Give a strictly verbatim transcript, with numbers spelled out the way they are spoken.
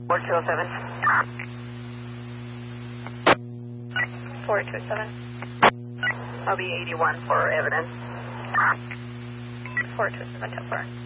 four two oh seven. four two seven. I'll be eighty-one for evidence. four two seven, ten four.